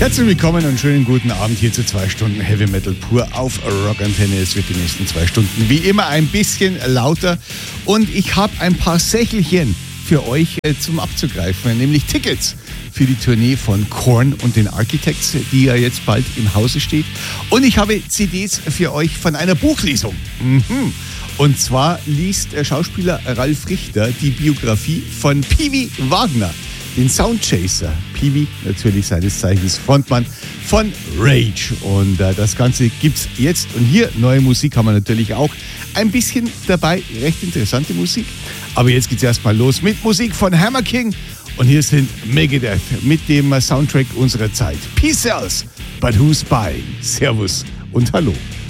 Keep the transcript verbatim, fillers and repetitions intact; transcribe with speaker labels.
Speaker 1: Herzlich willkommen und schönen guten Abend hier zu zwei Stunden Heavy Metal pur auf Rockantenne. Es wird die nächsten zwei Stunden wie immer ein bisschen lauter und ich habe ein paar Sächelchen für euch äh, zum Abzugreifen, nämlich Tickets für die Tournee von Korn und den Architects, die ja jetzt bald im Hause steht. Und ich habe C Ds für euch von einer Buchlesung. Mhm. Und zwar liest der Schauspieler Ralf Richter die Biografie von Peewee Wagner, den Soundchaser. Peewee, natürlich seines Zeichens Frontmann von Rage. Und äh, das Ganze gibt's jetzt. Und hier, neue Musik haben wir natürlich auch. Ein bisschen dabei, recht interessante Musik. Aber jetzt geht's erstmal los mit Musik von Hammer King. Und hier sind Megadeth mit dem Soundtrack unserer Zeit. Peace Sells, but who's buying? Servus und hallo.